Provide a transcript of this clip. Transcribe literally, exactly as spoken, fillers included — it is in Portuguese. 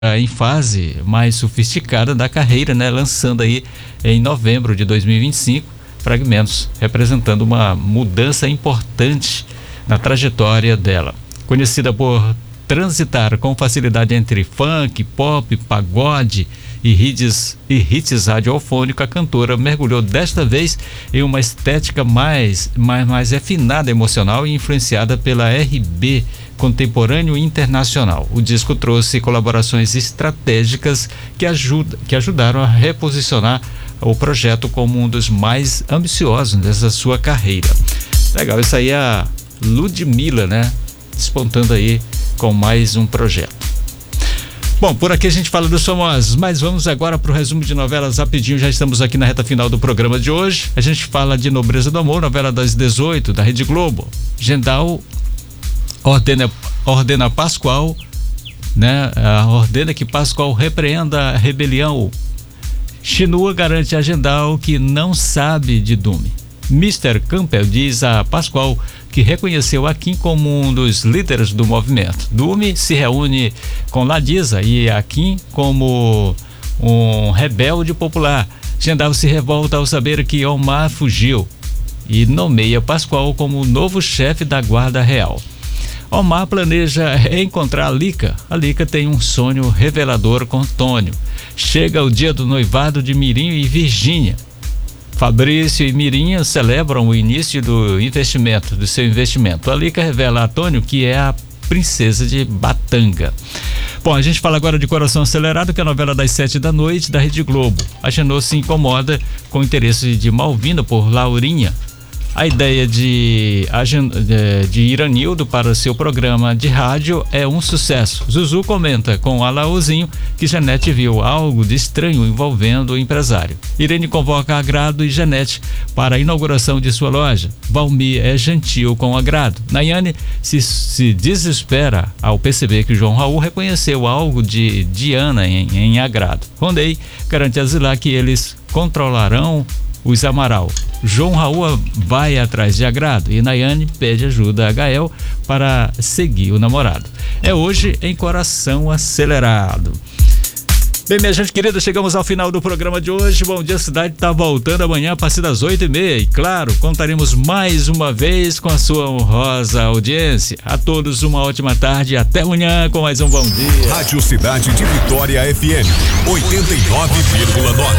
em fase mais sofisticada da carreira, né? Lançando aí em novembro de dois mil e vinte e cinco Fragmentos, representando uma mudança importante na trajetória dela. Conhecida por transitar com facilidade entre funk, pop, pagode e hits, e hits radiofônicos, a cantora mergulhou desta vez em uma estética mais, mais, mais refinada, emocional e influenciada pela R B contemporâneo e internacional. O disco trouxe colaborações estratégicas que, ajuda, que ajudaram a reposicionar o projeto como um dos mais ambiciosos dessa sua carreira. Legal, isso aí é a Ludmilla, né? Despontando aí com mais um projeto. Bom, por aqui a gente fala dos famosos, mas vamos agora para o resumo de novelas rapidinho. Já estamos aqui na reta final do programa de hoje. A gente fala de Nobreza do Amor, novela das dezoito da Rede Globo. Gendal ordena, ordena Pascoal, né? Ordena que Pascoal repreenda a rebelião. Chinua garante a Gendal que não sabe de Dume. mister Campbell diz a Pascoal que reconheceu Akin como um dos líderes do movimento. Dume se reúne com Ladisa e Akin como um rebelde popular. Gendal se revolta ao saber que Omar fugiu e nomeia Pascoal como o novo chefe da Guarda Real. Omar planeja encontrar Alica. Alica tem um sonho revelador com Tônio. Chega o dia do noivado de Mirinho e Virgínia. Fabrício e Mirinha celebram o início do investimento, do seu investimento. Alica revela a Tônio que é a princesa de Batanga. Bom, a gente fala agora de Coração Acelerado, que é a novela das sete da noite da Rede Globo. A Genô se incomoda com o interesse de Malvina por Laurinha. A ideia de, de Iranildo para seu programa de rádio é um sucesso. Zuzu comenta com Alaozinho que Janete viu algo de estranho envolvendo o empresário. Irene convoca Agrado e Janete para a inauguração de sua loja. Valmir é gentil com Agrado. Nayane se, se desespera ao perceber que João Raul reconheceu algo de Diana em, em Agrado. Rondei garante a Zilá que eles controlarão os Amaral. João Raul vai atrás de Agrado e Nayane pede ajuda a Gael para seguir o namorado. É hoje em Coração Acelerado. Bem, minha gente querida, chegamos ao final do programa de hoje. Bom Dia Cidade está voltando amanhã a partir das oito e meia e, claro, contaremos mais uma vez com a sua honrosa audiência. A todos uma ótima tarde e até amanhã com mais um Bom Dia. Rádio Cidade de Vitória F M oitenta e nove vírgula nove.